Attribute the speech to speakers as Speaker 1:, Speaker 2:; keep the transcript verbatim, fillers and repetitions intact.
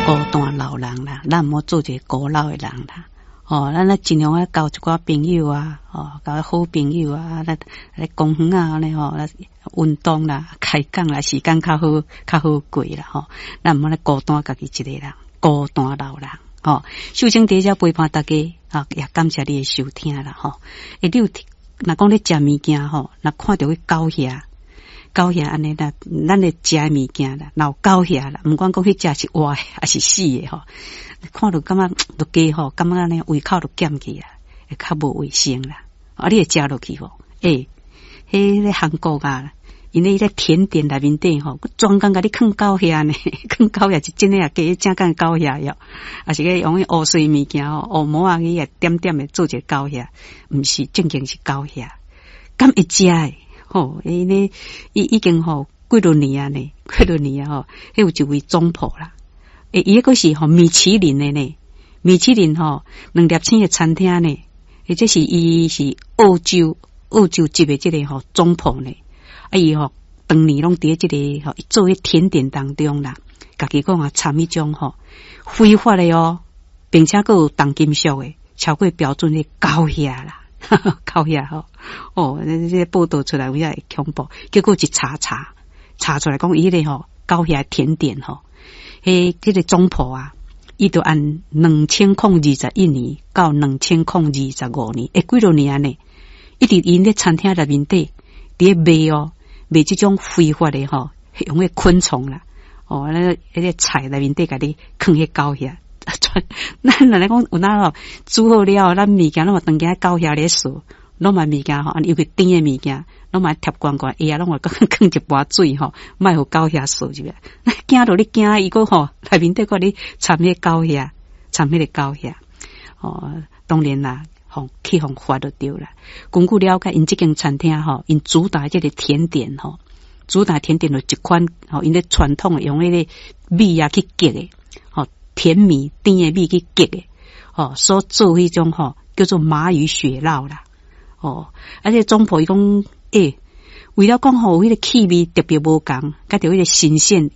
Speaker 1: 孤单老人啦，咱毋好做一个孤老的人啦。哦，咱咧尽量啊交一寡朋友啊，哦，交好朋友啊，来来公园啊，安尼吼，来运动啦，开讲啦，时间较好，较好过啦，吼。咱毋好咧孤单家己一个人，孤单老人。哦，秀清第一只陪伴大家啊，也感谢你的收听啦，吼。诶，你有若讲咧食物件吼，若看到迄狗遐。狗遐安尼啦，咱咧食物件啦，然后狗遐啦，毋管讲迄只是活的还是死的吼，看到感觉都加吼，感觉安尼胃口都减去啊，会较无卫生啦。啊，你会食落去吼，诶、欸，迄个韩国啊，因咧迄个甜点内面底吼，专工甲你放狗遐呢，放狗遐是真诶啊，加正干狗遐哟，啊是个用迄乌碎物件吼，乌毛啊，伊啊点点诶做一个狗遐，毋是正经是狗遐，敢会食诶。吼，伊呢，伊已經吼幾多年啊呢？幾多年啊吼，迄有一位總鋪啦。誒，伊個是吼米其林的呢，米其林吼兩粒星的餐廳呢，或者是伊是澳洲澳洲籍的即個吼總鋪呢。啊，伊吼當年攏佇即個吼做迄甜點當中啦，家己講啊參迄種吼非法的哦，並且佫有重金屬的，超過標準的狗血啦。狗血吼，哦，這這報道出來有影會恐怖，結果一查查查出來講伊個吼狗血甜點吼，迄迄個總鋪啊，伊就按兩千空二十一年到兩千空二十五年，誒幾多年呢？一直因咧餐廳內面底佇咧賣哦，賣這種非法的吼，用迄昆蟲啦，哦，那迄個菜內面底甲你放迄狗血。咱來講有哪咯煮好了，咱物件攏嘛當家狗遐咧數，攏嘛物件吼，尤其甜嘅物件，攏嘛貼罐罐，伊啊攏話講放一杯水吼，莫互狗遐數入來。驚到你驚伊個吼，內面底個你摻迄狗遐，摻迄個狗遐。哦，當然啦，吼去互發就對啦。根據了解，因這間餐廳吼，因主打這個甜點吼，主打甜點就一款吼，因咧傳統用迄個米啊去結嘅，吼。甜米甜的米去結的，哦，所做迄種吼叫做馬魚雪酪啦，哦，而且總鋪伊講，誒，為了講吼迄個氣味特別無共，甲着迄個新鮮